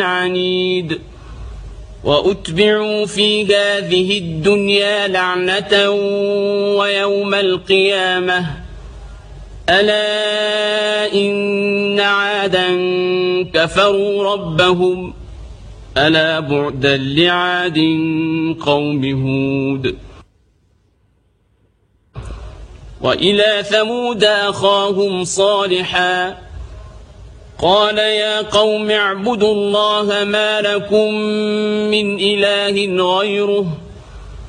عنيد وأتبعوا في هذه الدنيا لعنة ويوم القيامة ألا إن عادا كفروا ربهم ألا بعدا لعاد قوم هود وإلى ثمود أخاهم صالحا قال يا قوم اعبدوا الله ما لكم من إله غيره